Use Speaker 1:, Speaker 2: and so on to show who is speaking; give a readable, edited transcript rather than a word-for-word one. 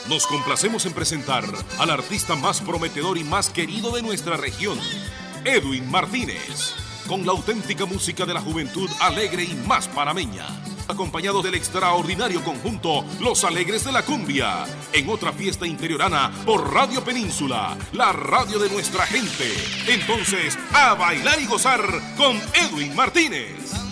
Speaker 1: Nos complacemos en presentar al artista más prometedor y más querido de nuestra región, Edwin Martínez, con la auténtica música de la juventud alegre y más panameña, acompañado del extraordinario conjunto Los Alegres de la Cumbia, en otra fiesta interiorana por Radio Península, la radio de nuestra gente. Entonces, a bailar y gozar con Edwin Martínez.